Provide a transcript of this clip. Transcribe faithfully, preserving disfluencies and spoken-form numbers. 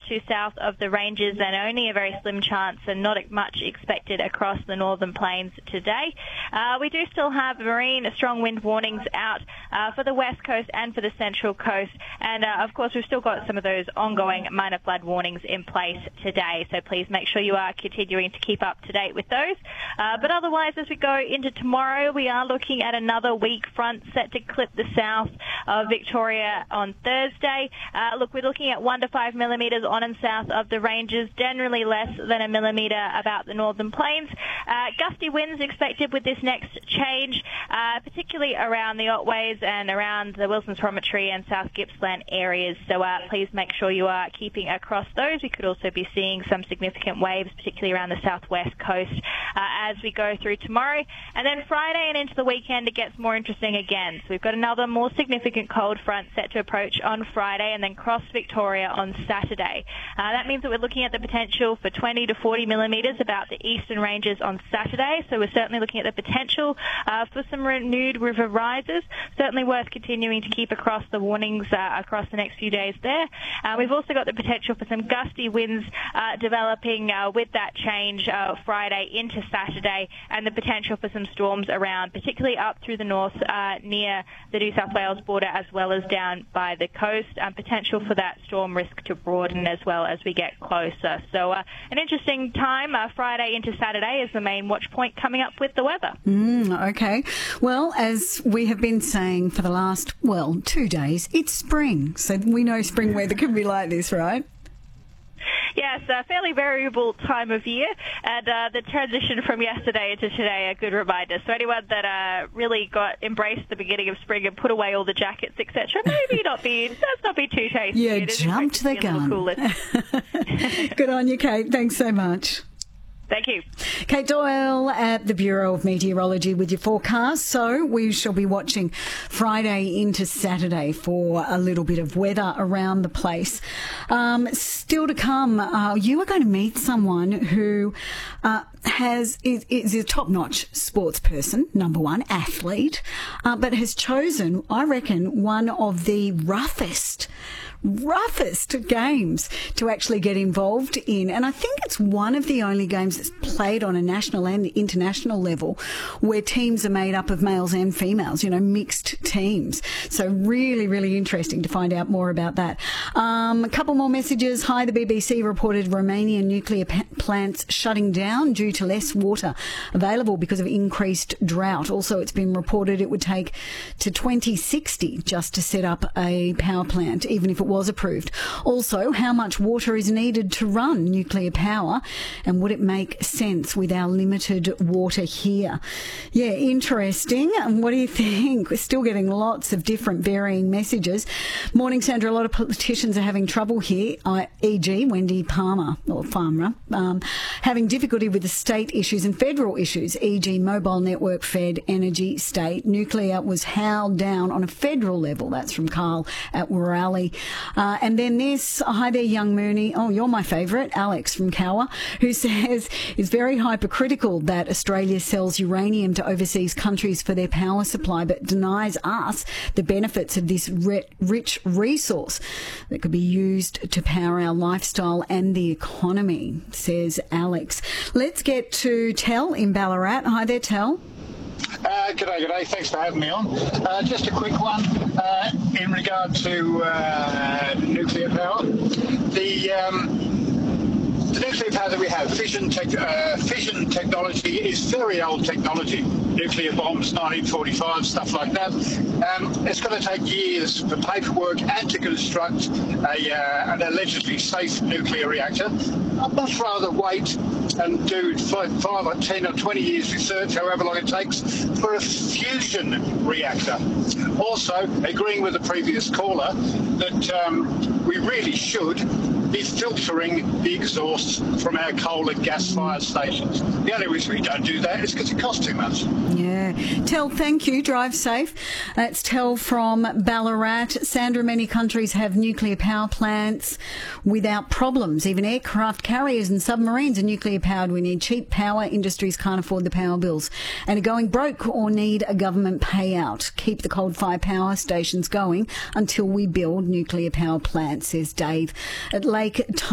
to south of the ranges, and only a very slim chance and not much expected across the northern plains today. Uh, we do still have marine strong wind warnings out uh, for the west coast and for the central coast, and uh, of course we've still got some of those ongoing minor flood warnings in place today, so please make sure you are continuing to keep up to date with those. Uh, but otherwise, as we go into tomorrow, we are looking at another weak front set to clip the south of Victoria on Thursday. Uh, look, we're looking at one to five millimetres on and south of the ranges, generally less than a millimetre about the northern plains. Uh, gusty winds expected with this next change, uh, particularly around the Otways and around the Wilson's Promontory and South Gippsland areas. So uh, please make sure you are keeping across those. We could also be seeing some significant waves, particularly around the southwest coast, uh, as we go through tomorrow. And then Friday and into the weekend, it gets more interesting again. So we've got another more significant cold front set to approach on Friday and then cross Victoria on Saturday. Uh, that means that we're looking at the potential for twenty to forty millimetres about the eastern ranges on Saturday. So we're certainly looking at the potential uh, for some renewed river rises. Certainly worth continuing to keep across the warnings uh, across the next few days there. Uh, we've also got the potential for some gusty winds uh, developing uh, with that change uh, Friday into Saturday, and the potential for some storms around, particularly up through the north uh, near the New South Wales border, as well as down by the coast. Um, potential for that storm risk to broaden as well as we get closer. So uh, an interesting time. Uh, Friday into Saturday is the main watch point coming up with the weather. Mm, okay. Well, as we have been saying for the last, well, two days, it's spring. So we know spring weather can be like this, right? Yes, a fairly variable time of year, and uh, the transition from yesterday into today, a good reminder. So anyone that uh, really got embraced the beginning of spring and put away all the jackets, et cetera, maybe not be, let's not be too tasty. Yeah, jumped the gun. Good on you, Kate. Thanks so much. Thank you. Kate Doyle at the Bureau of Meteorology with your forecast. So we shall be watching Friday into Saturday for a little bit of weather around the place. Um, still to come, uh, you are going to meet someone who uh, has is, is a top-notch sports person, number one, athlete, uh, but has chosen, I reckon, one of the roughest roughest games to actually get involved in. And I think it's one of the only games that's played on a national and international level where teams are made up of males and females, you know, mixed teams. So really, really interesting to find out more about that. Um, a couple more messages. Hi, the B B C reported Romanian nuclear pa- plants shutting down due to less water available because of increased drought. Also, it's been reported it would take to twenty sixty just to set up a power plant, even if it was approved. Also, how much water is needed to run nuclear power, and would it make sense with our limited water here? Yeah, interesting. And what do you think? We're still getting lots of different varying messages. Morning, Sandra. A lot of politicians are having trouble here, uh, for example Wendy Palmer, or Farmer, um, having difficulty with the state issues and federal issues, for example mobile network, Fed, energy, state. Nuclear was howled down on a federal level. That's from Carl at Wirralli. Uh, and then this, hi there, young Mooney. Oh, you're my favourite, Alex from Cowa, who says is very hypercritical that Australia sells uranium to overseas countries for their power supply, but denies us the benefits of this re- rich resource that could be used to power our lifestyle and the economy, says Alex. Let's get to Tel in Ballarat. Hi there, Tel. Uh, g'day, g'day. Thanks for having me on. Uh, just a quick one uh, in regard to uh, nuclear power. The, um, the nuclear power that we have, fission, tech, uh, fission technology, is very old technology. Nuclear bombs, nineteen forty-five, stuff like that. Um, it's going to take years for paperwork and to construct a, uh, an allegedly safe nuclear reactor. I'd much rather wait and do five, five or ten or twenty years research, however long it takes, for a fusion reactor. Also, agreeing with the previous caller that um, we really should be filtering the exhausts from our coal and gas-fired stations. The only reason we don't do that is because it costs too much. Yeah. Tel, thank you. Drive safe. That's Tel from Ballarat. Sandra, many countries have nuclear power plants without problems. Even aircraft carriers and submarines are nuclear powered. We need cheap power. Industries can't afford the power bills and are going broke or need a government payout. Keep the coal-fired power stations going until we build nuclear power plants, says Dave at Lake